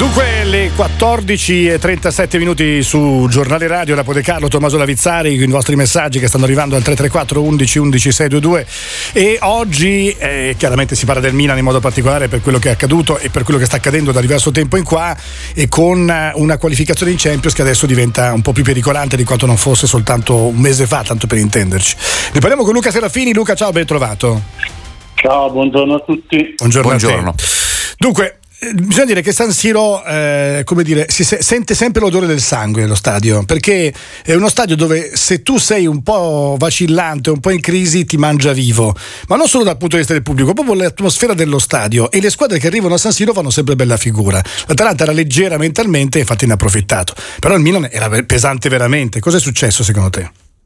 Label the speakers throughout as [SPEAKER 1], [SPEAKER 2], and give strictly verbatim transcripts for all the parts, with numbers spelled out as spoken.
[SPEAKER 1] Dunque le quattordici e trentasette minuti su Giornale Radio, Lapo De Carlo, Tommaso Lavizzari, con i vostri messaggi che stanno arrivando al tre tre quattro undici undici seicentoventidue. E oggi eh, chiaramente si parla del Milan in modo particolare per quello che è accaduto e per quello che sta accadendo da diverso tempo in qua, e con una qualificazione in Champions che adesso diventa un po' più pericolante di quanto non fosse soltanto un mese fa, tanto per intenderci. Ne parliamo con Luca Serafini. Luca, ciao, ben trovato.
[SPEAKER 2] Ciao, buongiorno a tutti.
[SPEAKER 1] Buongiorno.
[SPEAKER 3] Buongiorno.
[SPEAKER 1] A te. Dunque, bisogna dire che San Siro, eh, come dire, si se- sente sempre l'odore del sangue nello stadio, perché è uno stadio dove se tu sei un po' vacillante, un po' in crisi, ti mangia vivo, ma non solo dal punto di vista del pubblico, proprio l'atmosfera dello stadio, e le squadre che arrivano a San Siro fanno sempre bella figura. L'Atalanta era leggera mentalmente, infatti ne ha approfittato, però il Milan era pesante veramente. Cosa è successo secondo te?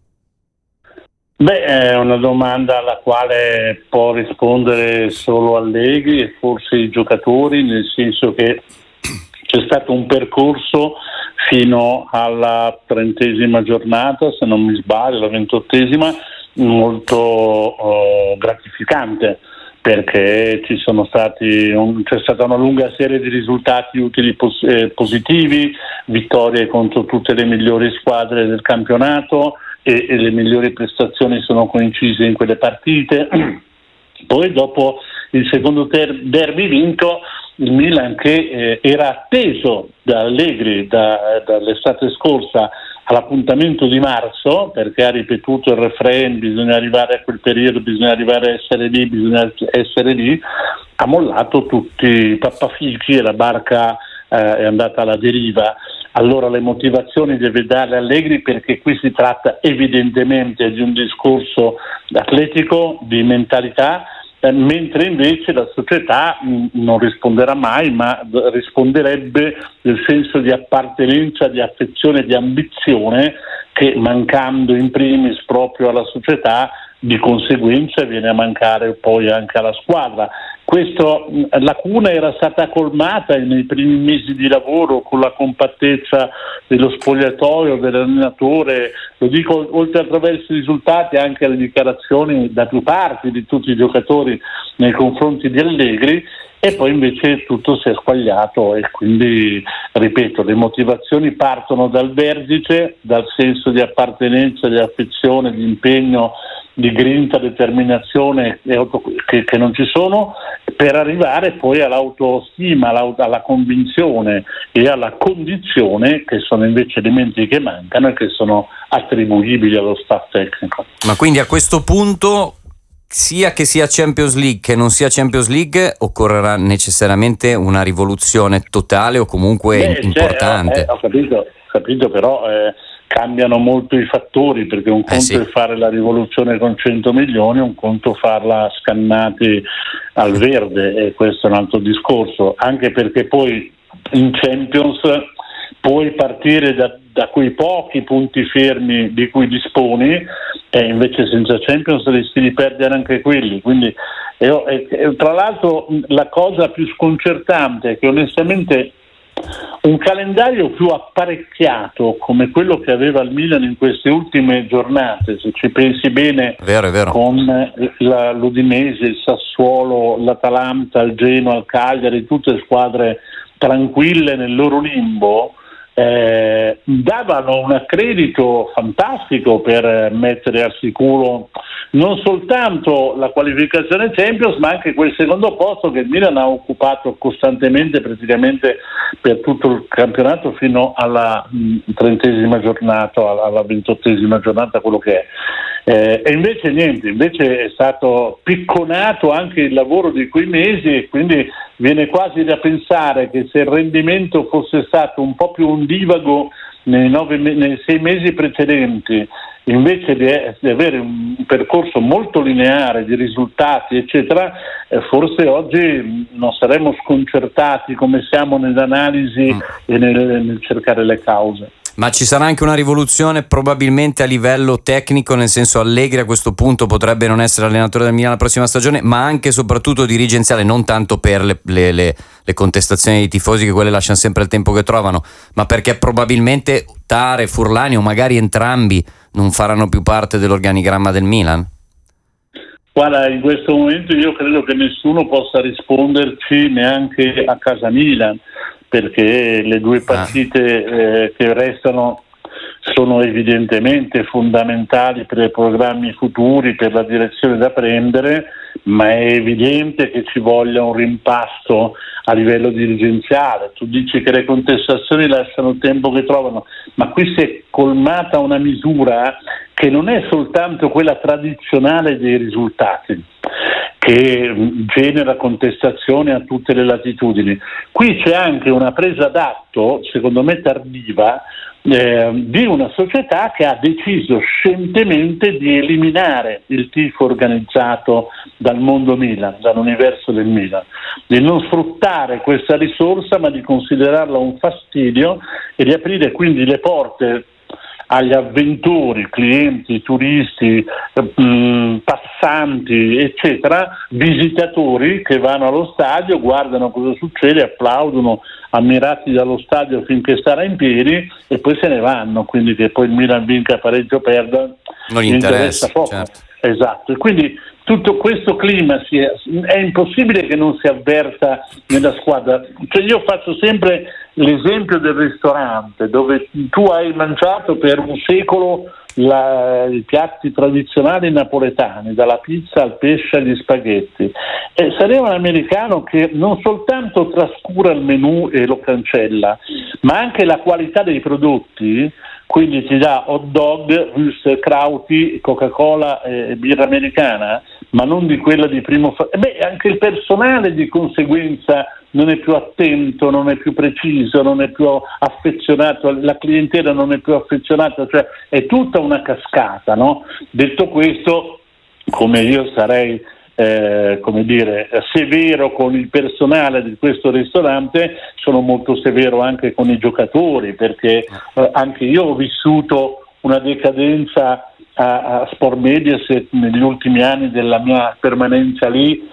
[SPEAKER 2] Beh, è una domanda alla quale può rispondere solo Allegri e forse i giocatori, nel senso che c'è stato un percorso fino alla trentesima giornata, se non mi sbaglio, la ventottesima, molto oh, gratificante, perché ci sono stati un, c'è stata una lunga serie di risultati utili pos, eh, positivi, vittorie contro tutte le migliori squadre del campionato, e, e le migliori prestazioni sono coincise in quelle partite. Poi dopo il secondo ter- derby vinto, il Milan, che eh, era atteso da Allegri da, dall'estate scorsa all'appuntamento di marzo, perché ha ripetuto il refrain: bisogna arrivare a quel periodo, bisogna arrivare a essere lì, bisogna essere lì, ha mollato tutti i pappafichi e la barca eh, è andata alla deriva. Allora le motivazioni deve dare Allegri, perché qui si tratta evidentemente di un discorso atletico, di mentalità, eh, mentre invece la società mh, non risponderà mai, ma d- risponderebbe del senso di appartenenza, di affezione, di ambizione, che mancando in primis proprio alla società, di conseguenza viene a mancare poi anche alla squadra. Questa lacuna era stata colmata nei primi mesi di lavoro con la compattezza dello spogliatoio, dell'allenatore, lo dico oltre attraverso i risultati anche le dichiarazioni da più parti di tutti i giocatori nei confronti di Allegri, e poi invece tutto si è squagliato, e quindi ripeto, le motivazioni partono dal vertice, dal senso di appartenenza, di affezione, di impegno, di grinta, determinazione che, che non ci sono, per arrivare poi all'autostima, alla, alla convinzione e alla condizione, che sono invece elementi che mancano e che sono attribuibili allo staff tecnico.
[SPEAKER 3] Ma quindi a questo punto, sia che sia Champions League che non sia Champions League, occorrerà necessariamente una rivoluzione totale o comunque Beh, importante.
[SPEAKER 2] Cioè, eh, ho capito, ho capito però eh, cambiano molto i fattori, perché un conto
[SPEAKER 3] eh sì.
[SPEAKER 2] è fare la rivoluzione con cento milioni, un conto farla scannati al verde, e questo è un altro discorso, anche perché poi in Champions puoi partire da, da quei pochi punti fermi di cui disponi, e invece senza Champions rischi di perdere anche quelli. Quindi e, e, tra l'altro la cosa più sconcertante è che onestamente un calendario più apparecchiato come quello che aveva il Milan in queste ultime giornate, se ci pensi bene,
[SPEAKER 3] vero, è vero.
[SPEAKER 2] con la, l'Udinese, il Sassuolo, l'Atalanta, il Genoa, il Cagliari, tutte squadre tranquille nel loro limbo, eh, davano un accredito fantastico per mettere al sicuro non soltanto la qualificazione Champions, ma anche quel secondo posto che il Milan ha occupato costantemente praticamente per tutto il campionato fino alla mh, trentesima giornata, alla, alla ventottesima giornata, quello che è. Eh, e invece niente, invece è stato picconato anche il lavoro di quei mesi, e quindi viene quasi da pensare che se il rendimento fosse stato un po' più ondivago nei, nove, nei sei mesi precedenti, invece di, di avere un percorso molto lineare di risultati eccetera, eh, forse oggi non saremmo sconcertati come siamo nell'analisi mm. e nel, nel cercare le cause.
[SPEAKER 3] Ma ci sarà anche una rivoluzione probabilmente a livello tecnico, nel senso Allegri a questo punto potrebbe non essere allenatore del Milan la prossima stagione, ma anche e soprattutto dirigenziale, non tanto per le, le, le, le contestazioni dei tifosi, che quelle lasciano sempre il tempo che trovano, ma perché probabilmente Tare, Furlani o magari entrambi non faranno più parte dell'organigramma del Milan?
[SPEAKER 2] Guarda, in questo momento io credo che nessuno possa risponderci neanche a casa Milan, perché le due partite eh, che restano sono evidentemente fondamentali per i programmi futuri, per la direzione da prendere, ma è evidente che ci voglia un rimpasto a livello dirigenziale. Tu dici che le contestazioni lasciano il tempo che trovano, ma qui si è colmata una misura che non è soltanto quella tradizionale dei risultati, che genera contestazioni a tutte le latitudini. Qui c'è anche una presa d'atto, secondo me tardiva, eh, di una società che ha deciso scientemente di eliminare il tifo organizzato dal mondo Milan, dall'universo del Milan, di non sfruttare questa risorsa ma di considerarla un fastidio e di aprire quindi le porte agli avventori, clienti, turisti, mh, passanti, eccetera, visitatori che vanno allo stadio, guardano cosa succede, applaudono ammirati dallo stadio finché starà in piedi e poi se ne vanno, quindi che poi il Milan vinca, pareggio, perda,
[SPEAKER 3] non gli interessa, interessa poco. Certo.
[SPEAKER 2] Esatto, e quindi tutto questo clima si è, è impossibile che non si avverta nella squadra. Cioè io faccio sempre l'esempio del ristorante dove tu hai mangiato per un secolo la, i piatti tradizionali napoletani, dalla pizza al pesce agli spaghetti, e sarei un americano che non soltanto trascura il menù e lo cancella, ma anche la qualità dei prodotti. Quindi ti dà hot dog, Krauti, Coca-Cola e birra americana, ma non di quella di primo fa- beh, anche il personale di conseguenza non è più attento, non è più preciso, non è più affezionato, la clientela non è più affezionata, cioè è tutta una cascata, no? Detto questo, come io sarei Eh, come dire, severo con il personale di questo ristorante, sono molto severo anche con i giocatori, perché eh, anche io ho vissuto una decadenza a, a Sport Mediaset negli ultimi anni della mia permanenza lì,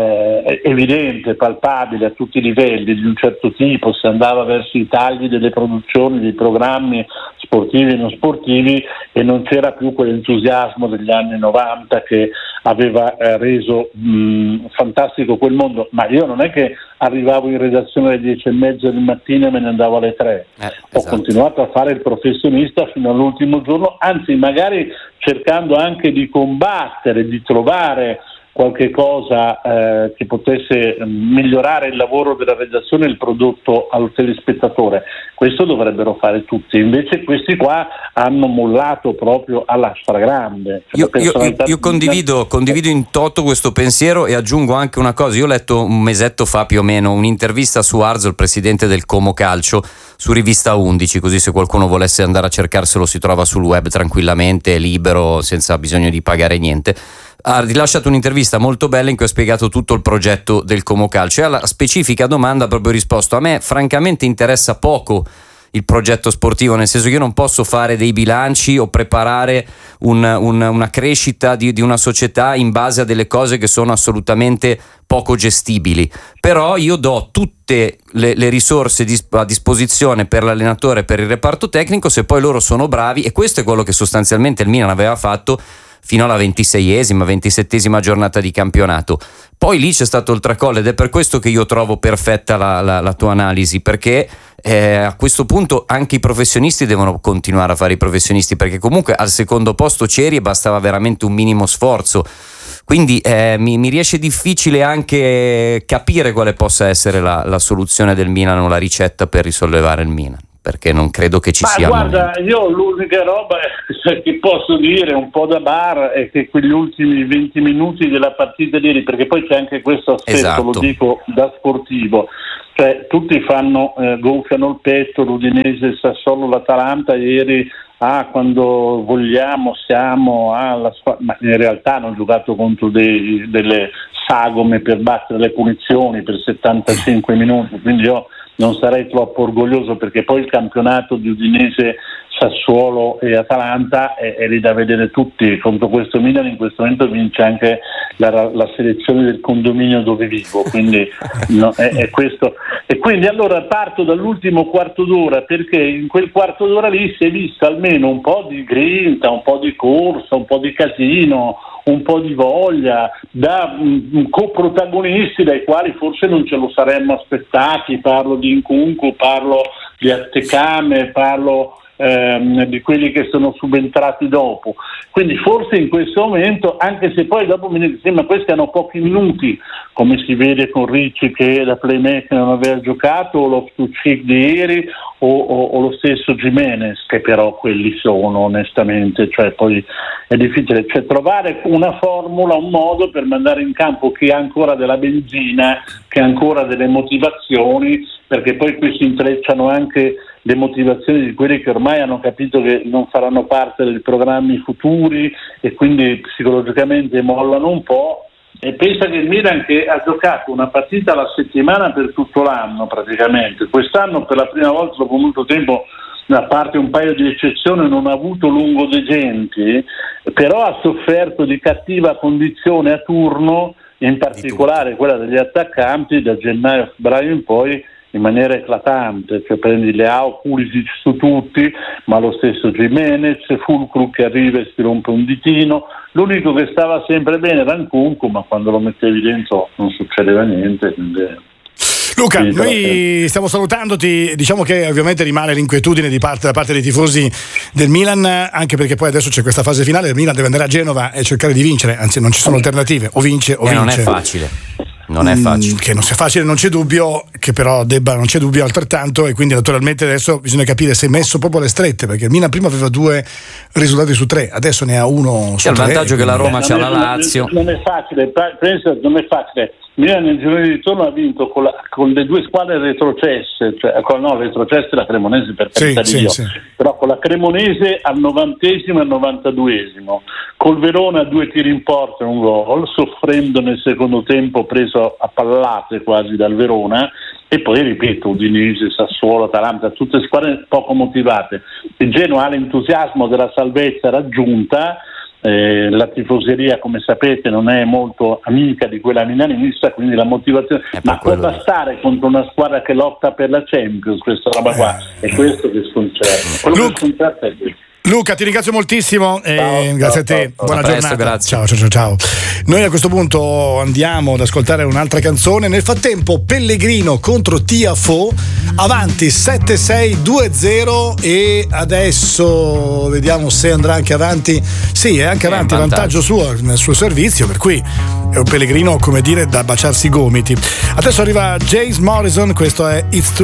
[SPEAKER 2] eh, evidente, palpabile a tutti i livelli di un certo tipo. Si andava verso i tagli delle produzioni, dei programmi sportivi e non sportivi, e non c'era più quell'entusiasmo degli anni novanta che aveva eh, reso mh, fantastico quel mondo. Ma io non è che arrivavo in redazione alle dieci e mezza del mattino e me ne andavo alle tre, eh, esatto. Ho continuato a fare il professionista fino all'ultimo giorno, anzi magari cercando anche di combattere, di trovare qualche cosa eh, che potesse migliorare il lavoro della redazione e il prodotto al telespettatore. Questo dovrebbero fare tutti, invece questi qua hanno mollato proprio alla stragrande.
[SPEAKER 3] Io, io, io, io condivido, condivido in toto questo pensiero e aggiungo anche una cosa. Io ho letto un mesetto fa più o meno un'intervista su Arzo, il presidente del Como Calcio, su Rivista undici, così se qualcuno volesse andare a cercarselo si trova sul web tranquillamente, libero, senza bisogno di pagare niente. Ha rilasciato un'intervista molto bella in cui ha spiegato tutto il progetto del Como Calcio e alla specifica domanda ha proprio risposto: a me francamente interessa poco il progetto sportivo, nel senso che io non posso fare dei bilanci o preparare un, un, una crescita di, di una società in base a delle cose che sono assolutamente poco gestibili, però io do tutte le, le risorse a disposizione per l'allenatore e per il reparto tecnico, se poi loro sono bravi, e questo è quello che sostanzialmente il Milan aveva fatto fino alla ventiseiesima, ventisettesima giornata di campionato. Poi lì c'è stato il tracollo ed è per questo che io trovo perfetta la, la, la tua analisi, perché eh, a questo punto anche i professionisti devono continuare a fare i professionisti, perché comunque al secondo posto c'eri e bastava veramente un minimo sforzo. Quindi eh, mi, mi riesce difficile anche capire quale possa essere la, la soluzione del Milan o la ricetta per risollevare il Milan, perché non credo che ci
[SPEAKER 2] Ma
[SPEAKER 3] sia.
[SPEAKER 2] Guarda, io l'unica roba che posso dire un po' da bar è che quegli ultimi venti minuti della partita di ieri, perché poi c'è anche questo aspetto, esatto. Lo dico da sportivo, cioè tutti fanno eh, gonfiano il petto, l'Udinese, il Sassuolo, l'Atalanta ieri, ah quando vogliamo siamo alla ah, squ- ma in realtà hanno giocato contro dei, delle sagome per battere le punizioni per settantacinque minuti, quindi io non sarei troppo orgoglioso, perché poi il campionato di Udinese, Sassuolo e Atalanta è, è lì da vedere tutti. Contro questo Milan in questo momento vince anche la, la selezione del condominio dove vivo, quindi no, è, è questo. E quindi allora parto dall'ultimo quarto d'ora, perché in quel quarto d'ora lì si è vista almeno un po' di grinta, un po' di corsa, un po' di casino, un po' di voglia, da mh, coprotagonisti dai quali forse non ce lo saremmo aspettati. Parlo di Nkunku, parlo di Attecame, parlo ehm, di quelli che sono subentrati dopo. Quindi forse in questo momento, anche se poi dopo mi sembra questi hanno pochi minuti, come si vede con Ricci che da playmaker non aveva giocato, o Loftus-Cheek di ieri, o, o, o lo stesso Gimenez, che però quelli sono onestamente, cioè poi è difficile, cioè trovare una formula, un modo per mandare in campo chi ha ancora della benzina, che ha ancora delle motivazioni, perché poi qui si intrecciano anche le motivazioni di quelli che ormai hanno capito che non faranno parte dei programmi futuri e quindi psicologicamente mollano un po'. E pensa che il Milan, che ha giocato una partita alla settimana per tutto l'anno praticamente, quest'anno per la prima volta dopo molto tempo, a parte un paio di eccezioni, non ha avuto lungodegenti, però ha sofferto di cattiva condizione a turno, in particolare quella degli attaccanti, da gennaio a febbraio in poi in maniera eclatante, cioè prendi Leao, Pulisic su tutti, ma lo stesso Gimenez, Fulcru che arriva e si rompe un ditino. L'unico che stava sempre bene era Nkunku, ma quando lo mettevi dentro non succedeva niente, quindi...
[SPEAKER 1] Luca, noi stiamo salutandoti, diciamo che ovviamente rimane l'inquietudine di parte, da parte dei tifosi del Milan, anche perché poi adesso c'è questa fase finale, il Milan deve andare a Genova e cercare di vincere, anzi non ci sono alternative, o vince o
[SPEAKER 3] eh,
[SPEAKER 1] vince.
[SPEAKER 3] Non è facile. Non è facile.
[SPEAKER 1] Mm, che non sia facile, non c'è dubbio, che però debba, non c'è dubbio altrettanto, e quindi naturalmente adesso bisogna capire se è messo proprio alle strette, perché il Milan prima aveva due risultati su tre, adesso ne ha uno su
[SPEAKER 3] c'è
[SPEAKER 1] tre.
[SPEAKER 3] Il vantaggio che la Roma c'ha la Lazio.
[SPEAKER 2] Non è facile, pensa, non è facile. Milan nel girone di ritorno ha vinto con, la, con le due squadre retrocesse, cioè con, no, retrocesse la Cremonese per carità
[SPEAKER 1] sì,
[SPEAKER 2] di Dio,
[SPEAKER 1] sì, sì.
[SPEAKER 2] però con la Cremonese al novantesimo e al novantaduesimo, col Verona due tiri in porta e un gol, soffrendo nel secondo tempo, preso a pallate quasi dal Verona, e poi ripeto Udinese, Sassuolo, Atalanta, tutte squadre poco motivate. Il Genoa ha l'entusiasmo della salvezza raggiunta. Eh, la tifoseria, come sapete, non è molto amica di quella milanista, quindi la motivazione, ma può bastare contro una squadra che lotta per la Champions questa roba qua, eh, è questo che sconcerta. Quello
[SPEAKER 1] Luca,
[SPEAKER 2] che sconcerta è questo.
[SPEAKER 1] Luca, ti ringrazio moltissimo, eh,
[SPEAKER 2] ciao,
[SPEAKER 1] grazie
[SPEAKER 2] ciao,
[SPEAKER 1] a te,
[SPEAKER 2] ciao,
[SPEAKER 1] buona
[SPEAKER 3] a
[SPEAKER 1] giornata.
[SPEAKER 3] presto, grazie.
[SPEAKER 1] Ciao, ciao, ciao, ciao. Noi a questo punto andiamo ad ascoltare un'altra canzone. Nel frattempo Pellegrino contro Tiafo, avanti sette sei due zero, e adesso vediamo se andrà anche avanti. Sì, è anche avanti, vantaggio. vantaggio suo nel suo servizio, per cui è un Pellegrino, come dire, da baciarsi i gomiti. Adesso arriva James Morrison, questo è It's Too